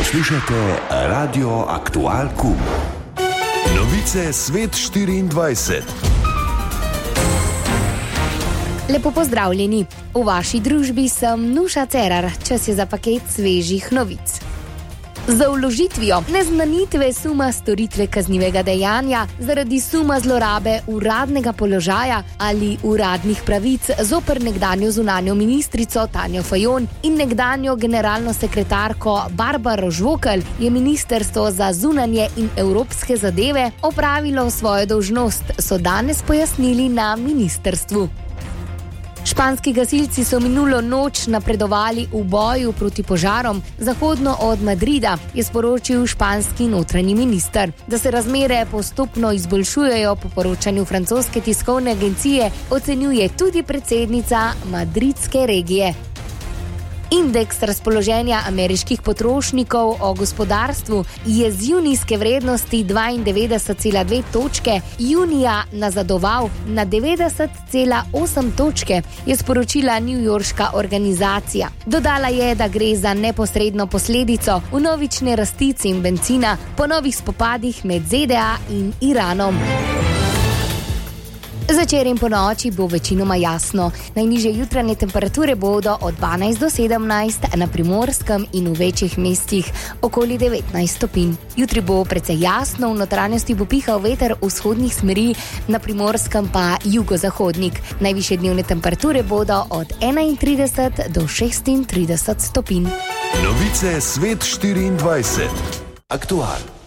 Poslušate Radio Aktual Kum. Novice Svet 24. Lepo pozdravljeni. V vaši družbi sem Nuša Cerar. Čas je za paket svežih novic. Za vložitvijo neznanitve suma storitve kaznivega dejanja zaradi suma zlorabe uradnega položaja ali uradnih pravic zoper nekdanjo zunanjo ministrico Tanjo Fajon in nekdanjo generalno sekretarko Barbaro Žvokelj je Ministrstvo za zunanje in evropske zadeve opravilo svojo dolžnost, so danes pojasnili na ministrstvu. Španski gasilci so minulo noč napredovali v boju proti požarom zahodno od Madrida, je sporočil španski notranji minister. Da se razmere postopno izboljšujejo, po poročanju francoske tiskovne agencije ocenjuje tudi predsednica madridske regije. Indeks razpoloženja ameriških potrošnikov o gospodarstvu je z junijske vrednosti 92,2 točke junija nazadoval na 90,8 točke, je sporočila newyorška organizacija. Dodala je, da gre za neposredno posledico vnovične rasti cen bencina po novih spopadih med ZDA in Iranom. Zvečer in ponoči bo večinoma jasno. Najnižje jutranje temperature bodo od 12 do 17 na Primorskem in v večjih mestih okoli 19 stopinj. Jutri bo precej jasno, v notranjosti bo pihal veter vzhodnih smeri, na Primorskem pa jugozahodnik. Najvišje dnevne temperature bodo od 31 do 36 stopinj. Novice Svet 24. Aktual.